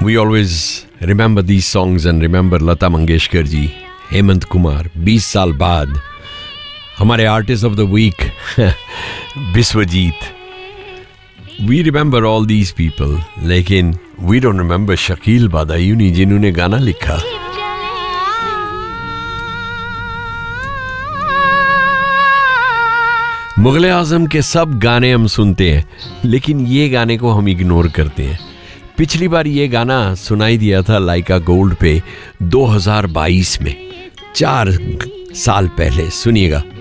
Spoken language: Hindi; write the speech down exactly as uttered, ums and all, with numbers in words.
We always remember these songs and remember Lata Mangeshkar ji, Hemant Kumar. बीस साल बाद हमारे artist of the week Biswajit. We remember all these people, लेकिन we don't remember Shakeel Badayuni जिन्होंने गाना लिखा. मुगल आजम के सब गाने हम सुनते हैं, लेकिन ये गाने को हम इग्नोर करते हैं. पिछली बार ये गाना सुनाई दिया था लाइका गोल्ड पे दो हज़ार बाईस में, चार साल पहले. सुनिएगा.